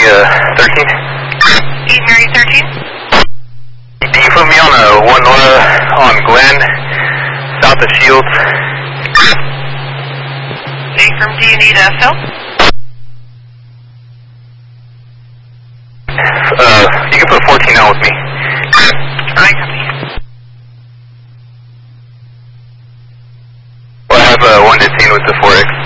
13. East Harry 13. Can you put me on a 1 on Glen, south of Shields? Affirm, do you need help? You can put 14 out with me. I copy. Well, I have 1 detained with the 4X.